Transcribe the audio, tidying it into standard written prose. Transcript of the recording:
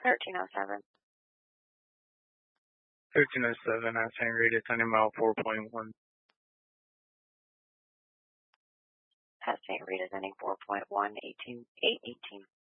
1307. 1307 at St. Rita, Sunny Mile 4.1. At St. Rita's ending 4.1, 818.